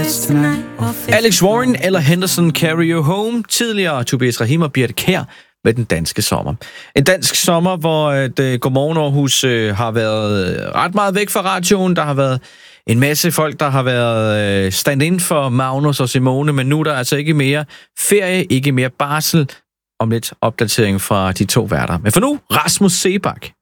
Alex Warren eller Henderson Carry You Home. Tidligere Tobias Rahim og Birthe Kjær med Den Danske Sommer. En dansk sommer, hvor Godmorgen Aarhus har været ret meget væk fra radioen. Der har været en masse folk, der har været stand-in for Magnus og Simone, men nu er der altså ikke mere ferie, ikke mere barsel. Om lidt opdatering fra de to værter. Men for nu, Rasmus Seebach.